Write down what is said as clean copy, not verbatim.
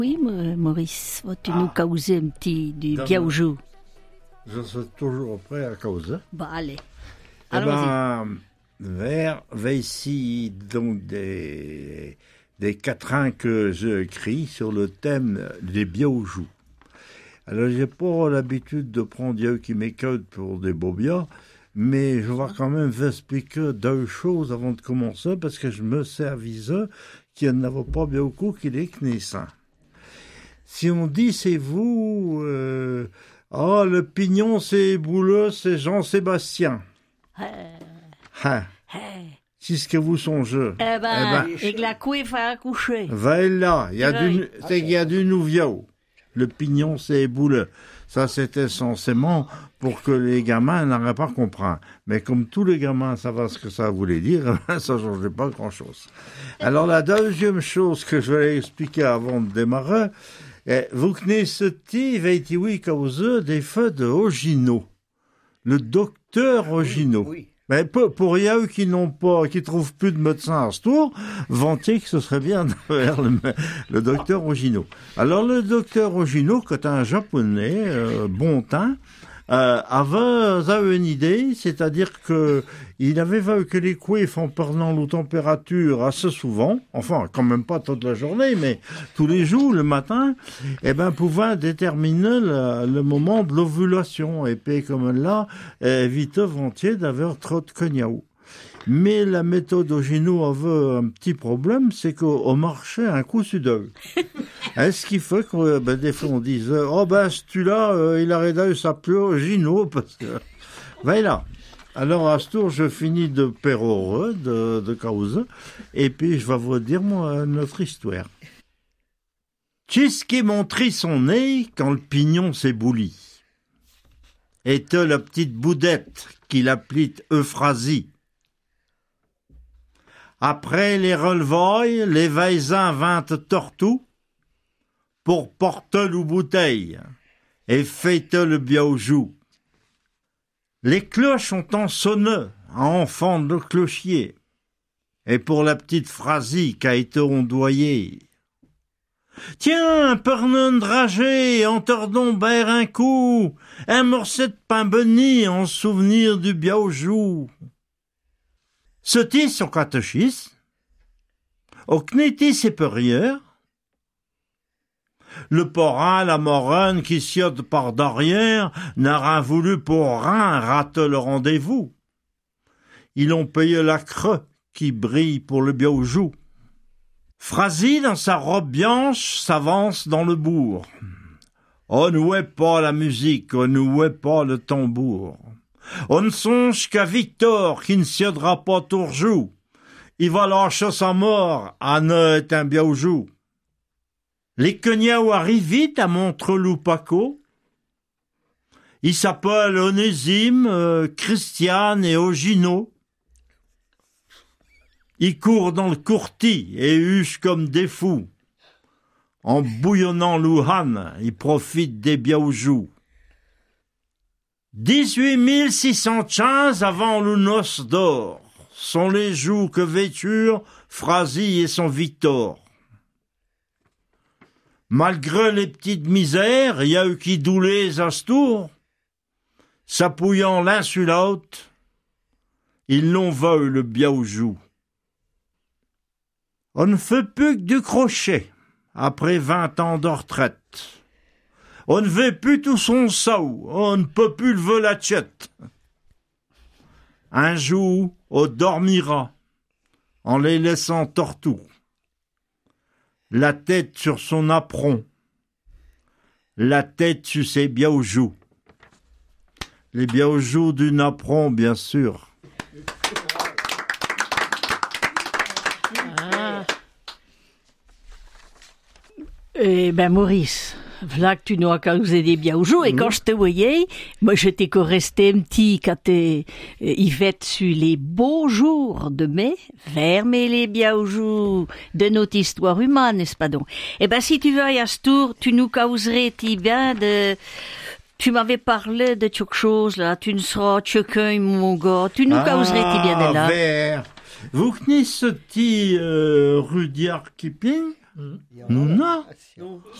Oui, Maurice, vas-tu nous causer un petit du biaoujou? Je suis toujours prêt à causer. Bah, allez. Eh ben, vers ici, donc, des quatrains que j'écris sur le thème des biaoujous. Alors, j'ai pas l'habitude de prendre Dieu qui m'écoute pour des beaux biens, mais je vais quand même vous expliquer deux choses avant de commencer, parce que je me servisais qu'il n'y en avait pas beaucoup qui les connaissaient. Si on dit c'est vous, le pignon c'est Bouleux, c'est Jean-Sébastien. C'est ce que vous songez. Et que la couille fait accoucher. Voilà, il y a du nouveau. Le pignon c'est Bouleux. Ça c'était censément pour que les gamins n'auraient pas compris. Mais comme tous les gamins savaient ce que ça voulait dire, ça ne changeait pas grand-chose. Alors la deuxième chose que je vais expliquer avant de démarrer, vous connaissez cause des feux de Ogino, le docteur Ogino. Oui. Mais pour eux qui trouvent plus de médecin à ce tour, vantiez que ce serait bien de faire le docteur Ogino. Alors le docteur Ogino, qui est un japonais, bon teint, avait une idée, c'est-à-dire que il avait vu que les couifs en prenant la température assez souvent, enfin quand même pas toute la journée, mais tous les jours, le matin, pouvaient déterminer le moment de l'ovulation. Et puis comme là, éviter volontiers d'avoir trop de cognac. Mais la méthode Ogino avait un petit problème, c'est qu'on marchait un coup sur deux. Ce qui fait que des fois on disait celui-là, il aurait dû s'appeler Ogino, parce que voilà. Alors à ce tour, je finis de pérorer, de cause, et puis je vais vous dire notre histoire. Qu'est-ce montrait son nez quand le pignon s'éboulit? Était la petite boudette qu'il appelait Euphrasie. Après les relevailles, les vaisins vinrent tortout pour porter le bouteille et fêter le biaoujou. Les cloches ont en sonné à enfant de clochier, et pour la petite Phrasie qui a été ondoyée. Tiens, pernun dragé, entordons baire un coup, un morceau de pain béni en souvenir du biaoujou. Ce-t-il son catéchisme? Au knétis c'est peur. Le porin, la morane qui siote par derrière, n'a rien voulu pour rien rater le rendez-vous. Ils ont payé la creux qui brille pour le biaoujou. Phrasie, dans sa robe blanche, s'avance dans le bourg. On n'ouait pas la musique, on n'ouait pas le tambour. On ne songe qu'à Victor qui ne siodera pas toujours. Il va lâcher sa mort, Anna est un biaoujou. Les cognacs arrivent vite à Montreux-Loupaco. Ils s'appellent Onésime, Christiane et Ogino. Ils courent dans le courtis et huchent comme des fous. En bouillonnant l'Ouhan, ils profitent des biaoujous. 18 615 avant le noce d'or sont les jours que vêturent Phrasie et son Victor. Malgré les petites misères, il y a eu qui doulaient à ce tour. S'appuyant l'un sur l'autre, ils l'ont vu le biaoujou. On ne fait plus que du crochet après 20 ans de retraite. On ne veut plus tout son saut, on ne peut plus lever la tête. Un jour, on dormira, en les laissant tortoux. La tête sur son apron, la tête sur ses biaoujous. Les biaoujous du napperon, bien sûr. Maurice, voilà que tu nous as causé des biaoujous, et quand je te voyais, moi je t'ai resté un petit quand Yvette sur les beaux jours de mai, fermer les biaoujous de notre histoire humaine, n'est-ce pas donc? Si tu veux à ce tour, tu nous causerais bien de... Tu m'avais parlé de quelque chose, là, tu ne seras chacun, mon gars, tu nous causerais bien de là. Vert. Vous connaissez ce petit Rudyard Kipling? Nous, non.